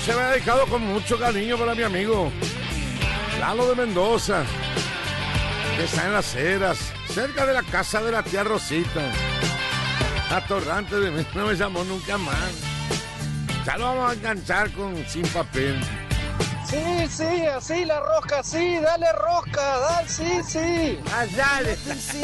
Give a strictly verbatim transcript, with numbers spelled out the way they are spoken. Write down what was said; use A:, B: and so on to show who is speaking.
A: se va dedicado con mucho cariño para mi amigo Lalo de Mendoza, que está en Las Heras, cerca de la casa de la tía Rosita. Atorrante de mí, no me llamó nunca más. Ya lo vamos a enganchar con Sin Papel.
B: Sí, sí, así la rosca, sí, dale rosca, dale, sí, sí.
A: Ah, dale.